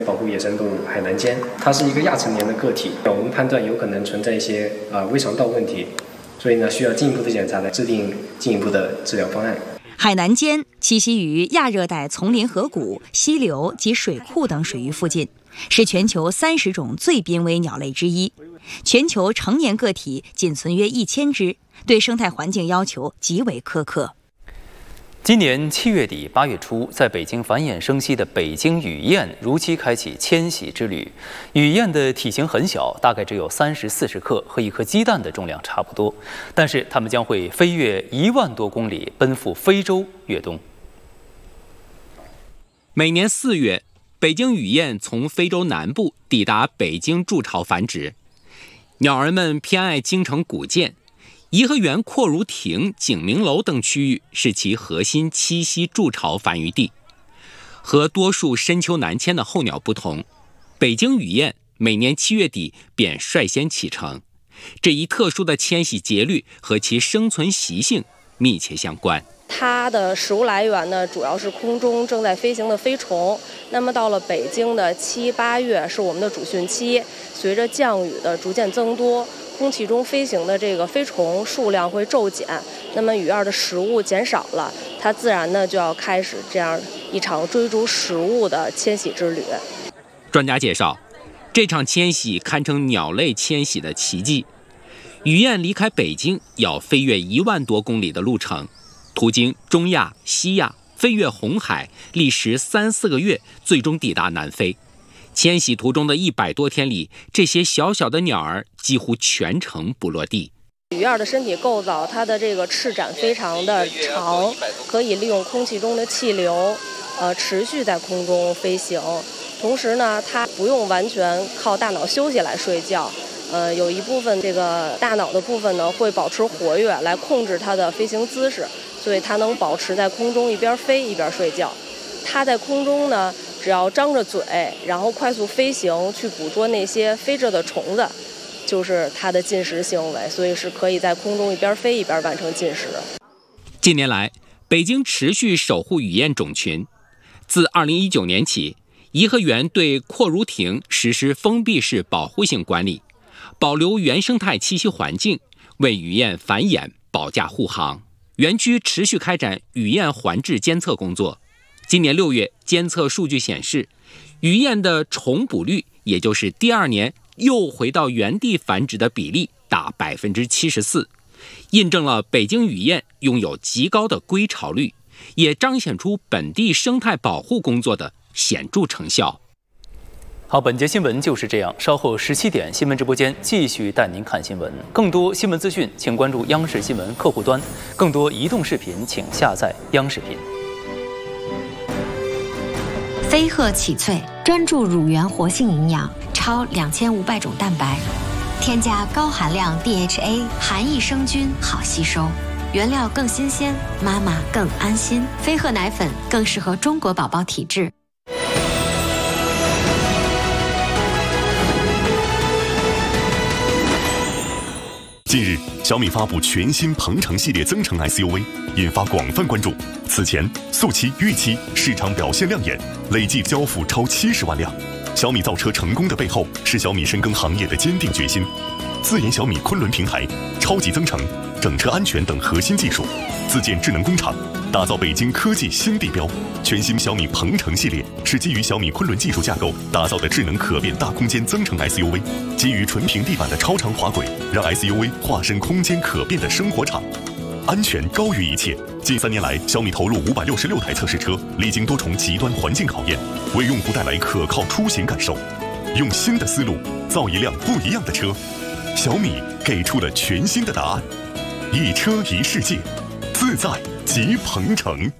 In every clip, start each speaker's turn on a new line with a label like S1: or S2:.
S1: 保护野生动物海南尖，它是一个亚成年的个体，我们判断有可能存在一些胃肠道问题，所以呢需要进一步的检查来制定进一步的治疗方案。
S2: 海南尖栖息于亚热带丛林河谷、溪流及水库等水域附近，是全球30种最濒危鸟类之一。全球成年个体仅存约1000只，对生态环境要求极为苛刻。
S3: 今年7月底8月初，在北京繁衍生息的北京雨燕如期开启迁徙之旅。雨燕的体型很小，大概只有30-40克，和一颗鸡蛋的重量差不多。但是它们将会飞越1万多公里，奔赴非洲越冬。
S4: 每年4月，北京雨燕从非洲南部抵达北京筑巢繁殖。鸟儿们偏爱京城古建。颐和园阔如亭、景明楼等区域是其核心栖息筑巢繁育地。和多数深秋南迁的候鸟不同，北京雨燕每年7月底便率先启程。这一特殊的迁徙节律和其生存习性密切相关。
S5: 它的食物来源呢，主要是空中正在飞行的飞虫。那么到了北京的7、8月是我们的主汛期，随着降雨的逐渐增多，空气中飞行的这个飞虫数量会骤减，那么雨燕的食物减少了，它自然呢就要开始这样一场追逐食物的迁徙之旅。
S4: 专家介绍，这场迁徙堪称鸟类迁徙的奇迹。雨燕离开北京要飞越1万多公里的路程，途经中亚、西亚，飞越红海，历时3-4个月，最终抵达南非。迁徙途中的100多天里，这些小小的鸟儿几乎全程不落地。
S5: 雨燕的身体构造，它的这个翅展非常的长，可以利用空气中的气流，持续在空中飞行。同时呢，它不用完全靠大脑休息来睡觉，有一部分这个大脑的部分呢会保持活跃，来控制它的飞行姿势，所以它能保持在空中一边飞一边睡觉。它在空中呢，只要张着嘴，然后快速飞行去捕捉那些飞着的虫子，就是它的进食行为，所以是可以在空中一边飞一边完成进食。
S4: 近年来，北京持续守护雨燕种群。自2019年起，颐和园对阔如亭实施封闭式保护性管理，保留原生态栖息环境，为雨燕繁衍保驾护航。园区持续开展雨燕环质监测工作。今年6月，监测数据显示，雨燕的重捕率，也就是第2年又回到原地繁殖的比例达74%，印证了北京雨燕拥有极高的归巢率，也彰显出本地生态保护工作的显著成效。
S3: 好，本节新闻就是这样。稍后17点，新闻直播间继续带您看新闻。更多新闻资讯，请关注央视新闻客户端。更多移动视频，请下载央视频。
S6: 飞鹤启萃专注乳源活性营养，超2500种蛋白，添加高含量 DHA， 含益生菌，好吸收，原料更新鲜，妈妈更安心。飞鹤奶粉更适合中国宝宝体质。
S7: 近日，小米发布全新鹏程系列增程 SUV， 引发广泛关注。此前，速七、预期市场表现亮眼，累计交付超70万辆。小米造车成功的背后，是小米深耕行业的坚定决心。自研小米昆仑平台、超级增程、整车安全等核心技术，自建智能工厂，打造北京科技新地标。全新小米鹏程系列是基于小米昆仑技术架构打造的智能可变大空间增程 SUV， 基于纯平地板的超长滑轨，让 SUV 化身空间可变的生活场。安全高于一切。近3年来，小米投入566台测试车，历经多重极端环境考验，为用户带来可靠出行感受。用新的思路造一辆不一样的车，小米给出了全新的答案。一车一世界，自在即鹏程。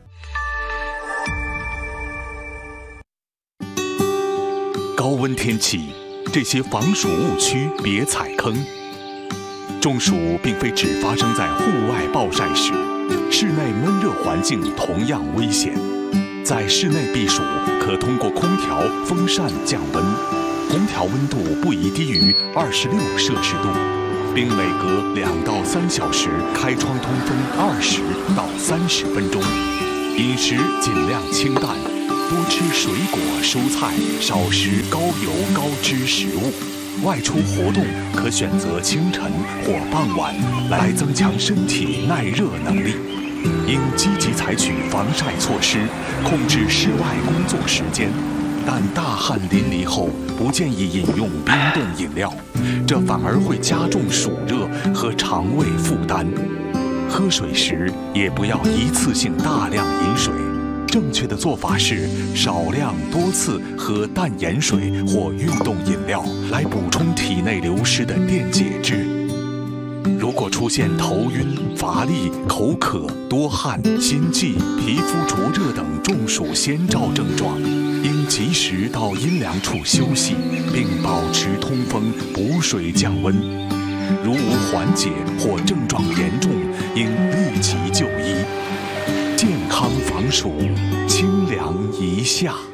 S8: 高温天气，这些防暑误区别踩坑。中暑并非只发生在户外暴晒时，室内闷热环境同样危险。在室内避暑，可通过空调、风扇降温，空调温度不宜低于26摄氏度，并每隔2到3小时开窗通风20到30分钟。饮食尽量清淡， 多吃水果、蔬菜，少食高油高脂食物。外出活动可选择清晨或傍晚，来增强身体耐热能力。应积极采取防晒措施，控制室外工作时间。但大汗淋漓后，不建议饮用冰冻饮料，这反而会加重暑热和肠胃负担。喝水时也不要一次性大量饮水，正确的做法是少量多次喝淡盐水或运动饮料，来补充体内流失的电解质。如果出现头晕、乏力、口渴、多汗、心悸、皮肤灼热等中暑先兆症状，应及时到阴凉处休息，并保持通风、补水降温。如无缓解或症状严重，应立即就医。健康防暑，清凉一夏。